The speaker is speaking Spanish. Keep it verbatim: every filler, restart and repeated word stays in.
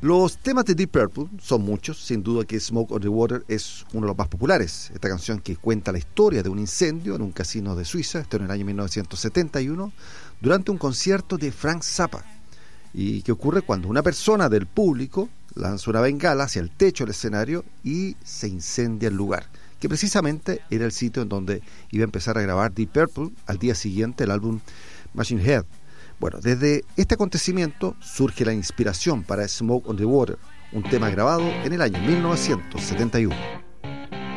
Los temas de Deep Purple son muchos, sin duda que Smoke on the Water es uno de los más populares. Esta canción que cuenta la historia de un incendio en un casino de Suiza, esto en el año mil novecientos setenta y uno, durante un concierto de Frank Zappa, y que ocurre cuando una persona del público lanza una bengala hacia el techo del escenario y se incendia el lugar, que precisamente era el sitio en donde iba a empezar a grabar Deep Purple al día siguiente el álbum Machine Head. Bueno, desde este acontecimiento surge la inspiración para Smoke on the Water, un tema grabado en el año mil novecientos setenta y uno.